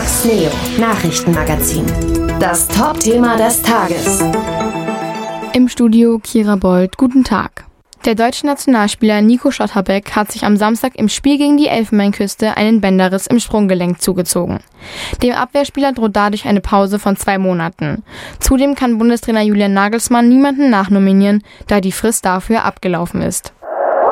Max Neo, Nachrichtenmagazin. Das Top-Thema des Tages. Im Studio Kira Bold, guten Tag. Der deutsche Nationalspieler Nico Schlotterbeck hat sich am Samstag im Spiel gegen die Elfenbeinküste einen Bänderriss im Sprunggelenk zugezogen. Dem Abwehrspieler droht dadurch eine Pause von 2 Monaten. Zudem kann Bundestrainer Julian Nagelsmann niemanden nachnominieren, da die Frist dafür abgelaufen ist.